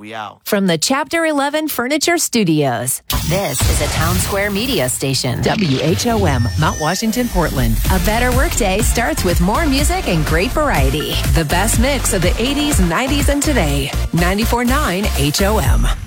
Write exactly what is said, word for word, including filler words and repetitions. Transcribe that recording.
We out. From the Chapter eleven Furniture Studios, this is a Town Square media station. W H O M, Mount Washington, Portland. A better workday starts with more music and great variety. The best mix of the eighties, nineties, and today. ninety-four point nine H O M.